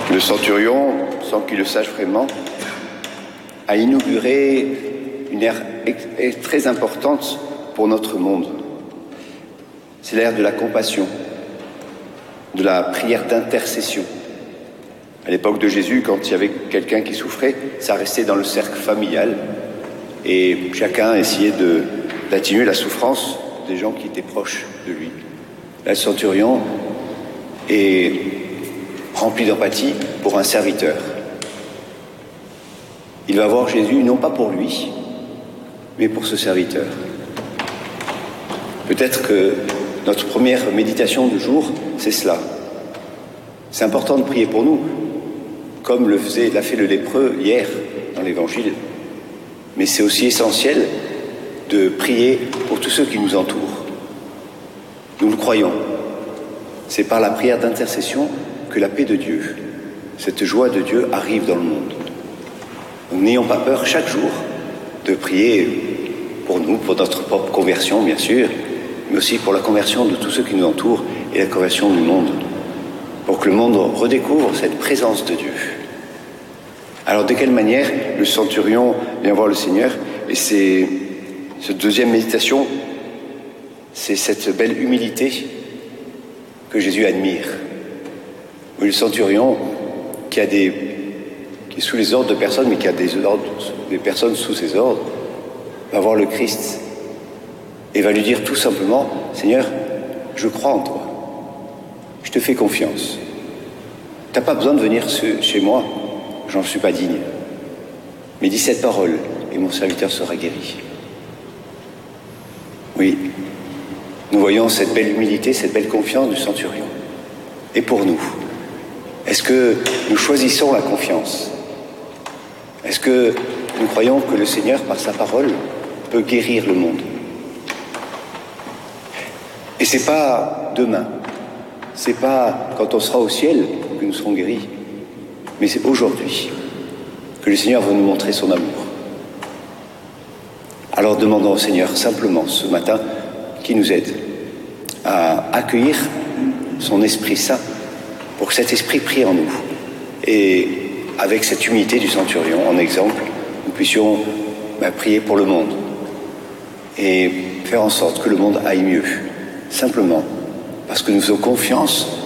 Le centurion, sans qu'il le sache vraiment, a inauguré une ère très importante pour notre monde. C'est l'ère de la compassion, de la prière d'intercession. À l'époque de Jésus, quand il y avait quelqu'un qui souffrait, ça restait dans le cercle familial et chacun essayait d'atténuer la souffrance des gens qui étaient proches de lui. Là, le centurion est rempli d'empathie pour un serviteur. Il va voir Jésus non pas pour lui, mais pour ce serviteur. Peut-être que notre première méditation du jour, c'est cela. C'est important de prier pour nous, comme l'a fait le lépreux hier dans l'Évangile. Mais c'est aussi essentiel de prier pour tous ceux qui nous entourent. Nous le croyons. C'est par la prière d'intercession que la paix de Dieu, cette joie de Dieu arrive dans le monde. Donc, n'ayons pas peur chaque jour de prier pour nous, pour notre propre conversion bien sûr, mais aussi pour la conversion de tous ceux qui nous entourent et la conversion du monde, pour que le monde redécouvre cette présence de Dieu. Alors de quelle manière le centurion vient voir le Seigneur? Et c'est cette deuxième méditation, c'est cette belle humilité que Jésus admire. Oui, le centurion qui est sous les ordres de personnes, mais qui a des personnes sous ses ordres, va voir le Christ et va lui dire tout simplement: Seigneur, je crois en toi, je te fais confiance. Tu n'as pas besoin de venir chez moi, j'en suis pas digne. Mais dis cette parole et mon serviteur sera guéri. Oui, nous voyons cette belle humilité, cette belle confiance du centurion. Et pour nous, est-ce que nous choisissons la confiance? Est-ce que nous croyons que le Seigneur, par sa parole, peut guérir le monde? Et c'est pas demain, c'est pas quand on sera au ciel que nous serons guéris, mais c'est aujourd'hui que le Seigneur veut nous montrer son amour. Alors demandons au Seigneur simplement ce matin qu'il nous aide à accueillir son Esprit Saint, pour que cet Esprit prie en nous. Et avec cette humilité du centurion en exemple, nous puissions prier pour le monde et faire en sorte que le monde aille mieux, simplement parce que nous faisons confiance